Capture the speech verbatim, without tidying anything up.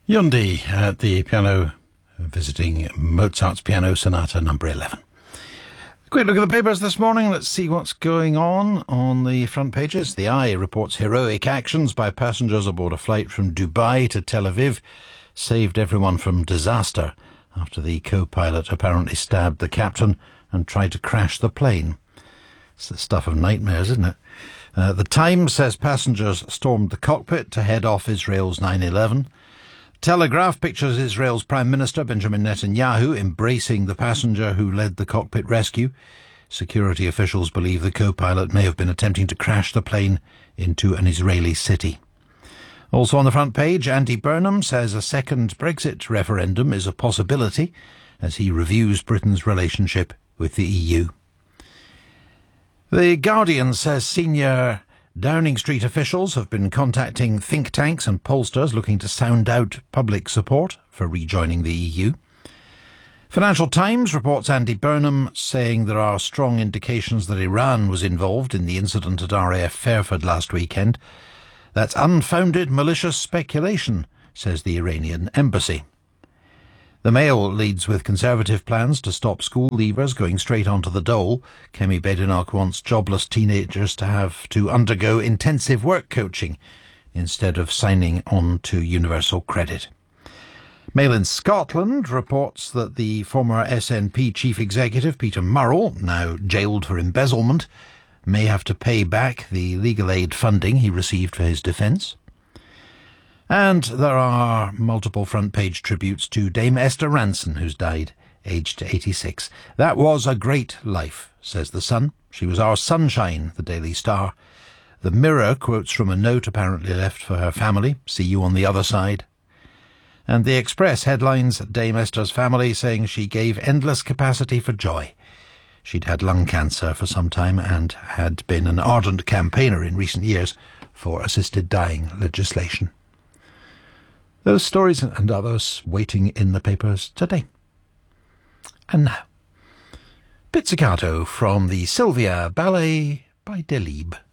Yundi at the piano, visiting Mozart's Piano Sonata number eleven. Quick look at the papers this morning. Let's see what's going on on the front pages. The Eye reports heroic actions by passengers aboard a flight from Dubai to Tel Aviv saved everyone from disaster after the co-pilot apparently stabbed the captain and tried to crash the plane. It's the stuff of nightmares, isn't it? Uh, the Times says passengers stormed the cockpit to head off Israel's nine eleven. Telegraph pictures Israel's Prime Minister Benjamin Netanyahu embracing the passenger who led the cockpit rescue. Security officials believe the co-pilot may have been attempting to crash the plane into an Israeli city. Also on the front page, Andy Burnham says a second Brexit referendum is a possibility as he reviews Britain's relationship with the E U. The Guardian says senior Downing Street officials have been contacting think tanks and pollsters looking to sound out public support for rejoining the E U. Financial Times reports Andy Burnham saying there are strong indications that Iran was involved in the incident at R A F Fairford last weekend. That's unfounded malicious speculation, says the Iranian embassy. The Mail leads with Conservative plans to stop school leavers going straight onto the dole. Kemi Badenoch wants jobless teenagers to have to undergo intensive work coaching instead of signing on to universal credit. Mail in Scotland reports that the former S N P chief executive Peter Murrell, now jailed for embezzlement, may have to pay back the legal aid funding he received for his defence. And there are multiple front-page tributes to Dame Esther Ranson, who's died, aged eighty-six. That was a great life, says The Sun. She was our sunshine, the Daily Star. The Mirror quotes from a note apparently left for her family, see you on the other side. And The Express headlines Dame Esther's family saying she gave endless capacity for joy. She'd had lung cancer for some time and had been an ardent campaigner in recent years for assisted dying legislation. Those stories and others waiting in the papers today. And now, Pizzicato from the Sylvia Ballet by Delibes.